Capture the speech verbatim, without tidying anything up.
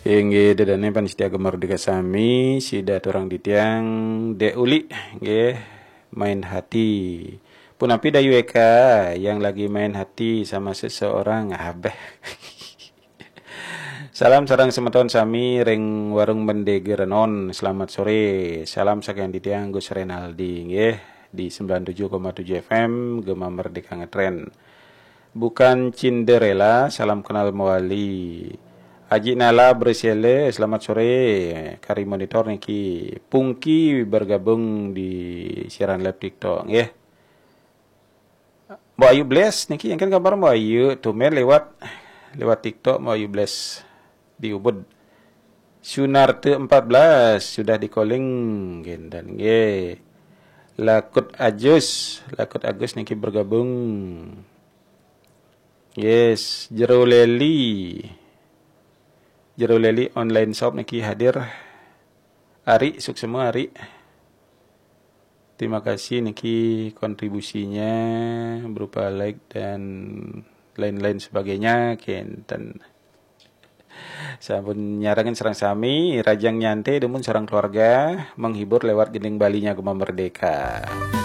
Nggih dedane panitia Merdeka Sami sida torang di tiang de uli nggih main hati. Punapi dayu eka yang lagi main hati sama seseorang abeh. Salam sarang semeton sami ring warung mendegerenon. Selamat sore. Salam sakian di tiang Gus Renaldi nggih di sembilan puluh tujuh koma tujuh F M Gema Merdeka Ngetren. Bukan Cinderella, salam kenal mewali. Aji Nala Bresele, selamat sore. Kari monitor niki Pungki bergabung di siaran live TikTok ya. Mbak Ayu Bless niki yang kan kabar Mbak Ayu tumen lewat lewat TikTok Mbak Ayu Bless di Ubud. Sunarte empat belas sudah di calling dan nggih. Lakut Ajus, Lakut Agus niki bergabung. Yes, Jero Leli. Jero Leli online shop niki hadir. Ari, sukses semua Ari. Terima kasih niki kontribusinya berupa like dan lain-lain sebagainya. Kenten. Sampun nyarangan serang sami, rajang nyante demun sarang keluarga menghibur lewat gending balinya Gema Merdeka.